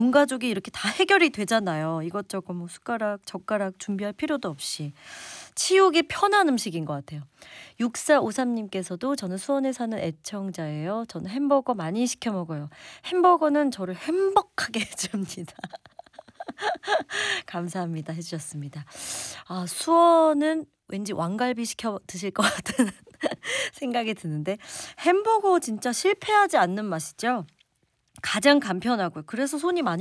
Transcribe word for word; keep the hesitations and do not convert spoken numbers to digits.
온 가족이 이렇게 다 해결이 되잖아요. 이것저것 뭐 숟가락, 젓가락 준비할 필요도 없이. 치우기 편한 음식인 것 같아요. 육사오삼 님께서도 "저는 수원에 사는 애청자예요. 저는 햄버거 많이 시켜 먹어요. 햄버거는 저를 행복하게 해 줍니다." 감사합니다 해 주셨습니다. 아 수원은 왠지 왕갈비 시켜 드실 것 같은 생각이 드는데 햄버거 진짜 실패하지 않는 맛이죠. 가장 간편하고요. 그래서 손이 많이